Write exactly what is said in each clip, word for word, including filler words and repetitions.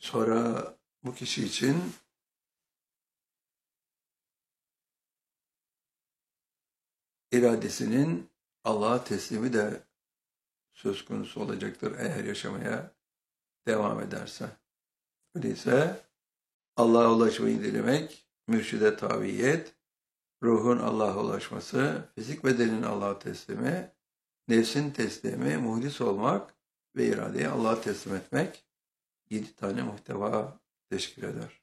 Sonra bu kişi için iradesinin Allah'a teslimi de söz konusu olacaktır eğer yaşamaya devam ederse. Öyleyse Allah'a ulaşmayı dilemek, mürşide tabiyet, ruhun Allah'a ulaşması, fizik bedenin Allah'a teslimi, nefsin teslimi, muhlis olmak ve iradeyi Allah'a teslim etmek yedi tane muhteva teşkil eder.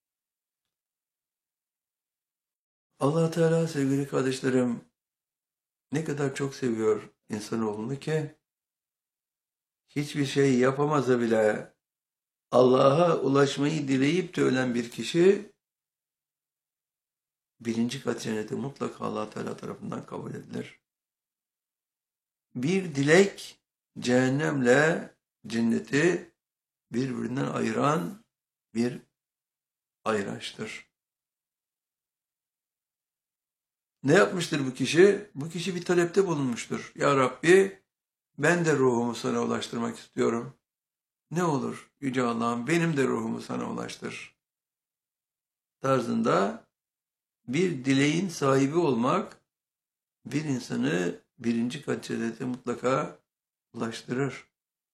Allah Teala sevgili kardeşlerim ne kadar çok seviyor insanoğlunu ki hiçbir şey yapamasa bile Allah'a ulaşmayı dileyip de ölen bir kişi birinci kat cenneti mutlaka Allah Teala tarafından kabul edilir. Bir dilek cehennemle cenneti birbirinden ayıran bir ayraçtır. Ne yapmıştır bu kişi? Bu kişi bir talepte bulunmuştur. Ya Rabbi, ben de ruhumu sana ulaştırmak istiyorum. Ne olur Yüce Allah'ım benim de ruhumu sana ulaştır. Tarzında bir dileğin sahibi olmak bir insanı birinci kat cennete mutlaka ulaştırır.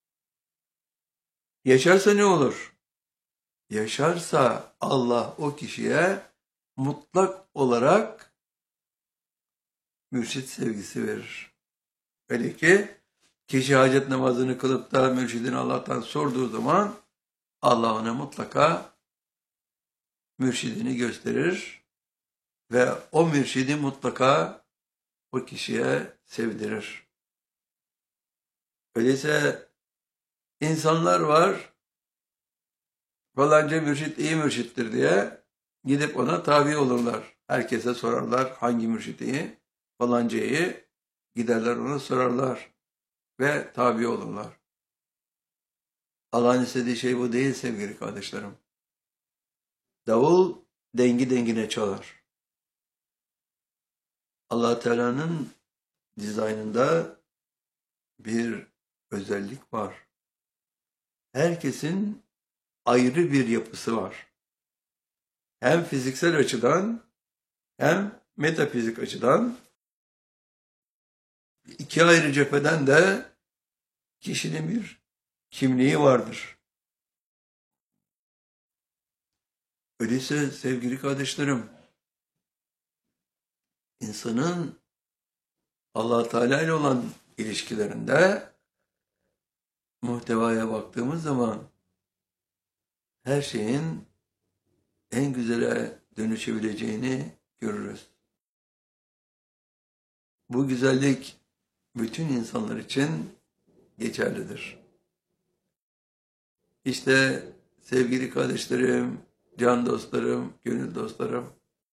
Yaşarsa ne olur? Yaşarsa Allah o kişiye mutlak olarak mürşit sevgisi verir. Öyle ki kişi hacet namazını kılıp da mürşidini Allah'tan sorduğu zaman Allah ona mutlaka mürşidini gösterir ve o mürşidi mutlaka o kişiye sevdirir. Öyleyse insanlar var, falanca mürşit iyi mürşittir diye gidip ona tabi olurlar. Herkese sorarlar hangi mürşit iyi, falancayı giderler ona sorarlar ve tabi olurlar. Allah'ın istediği şey bu değil sevgili kardeşlerim. Davul dengi dengine çalar. Allah Teala'nın dizaynında bir özellik var. Herkesin ayrı bir yapısı var. Hem fiziksel açıdan hem metafizik açıdan iki ayrı cepheden de kişinin bir kimliği vardır. Öyleyse sevgili kardeşlerim, insanın Allah Teala ile olan ilişkilerinde muhtevaya baktığımız zaman her şeyin en güzele dönüşebileceğini görürüz. Bu güzellik bütün insanlar için geçerlidir. İşte sevgili kardeşlerim, can dostlarım, gönül dostlarım,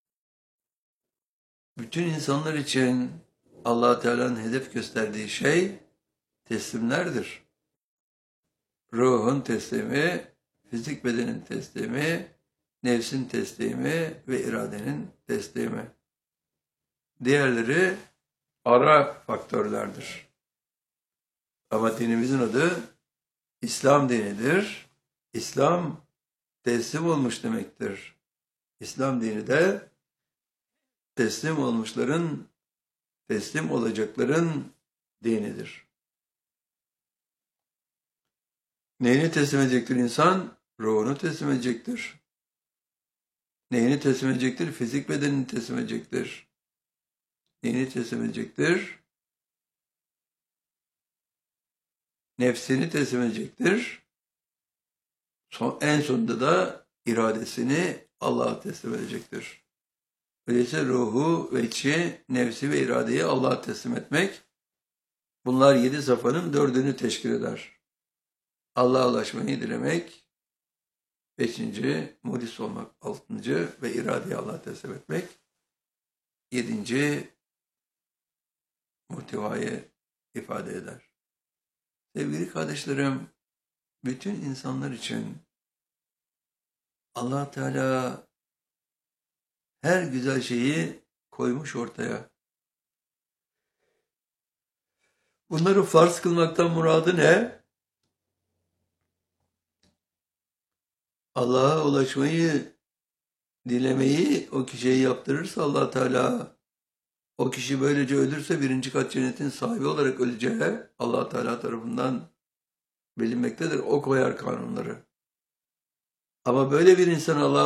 bütün insanlar için Allah Teala'nın hedef gösterdiği şey teslimlerdir. Ruhun teslimi, fizik bedenin teslimi, nefsin teslimi ve iradenin teslimi. Diğerleri ara faktörlerdir. Ama dinimizin adı İslam dinidir. İslam teslim olmuş demektir. İslam dini de teslim olmuşların, teslim olacakların dinidir. Neyini teslim edecektir insan? Ruhunu teslim edecektir. Neyini teslim edecektir? Fizik bedenini teslim edecektir. Neyini teslim edecektir? Nefsini teslim edecektir. Son, en sonunda da iradesini Allah'a teslim edecektir. Öyleyse ruhu ve içi, nefsi ve iradeyi Allah'a teslim etmek, bunlar yedi safhanın dördünü teşkil eder. Allah'a ulaşmayı dilemek, beşinci, muhlis olmak, altıncı ve iradeyi Allah'a teslim etmek, yedinci, muhtevayı ifade eder. Sevgili kardeşlerim, bütün insanlar için Allah Teala her güzel şeyi koymuş ortaya. Bunları farz kılmaktan muradı ne? Allah'a ulaşmayı, dilemeyi o kişiye yaptırırsa Allah Teala, o kişi böylece ölürse birinci kat cennetin sahibi olarak öleceği Allah Teala tarafından bilinmektedir. O koyar kanunları. Ama böyle bir insan Allah'a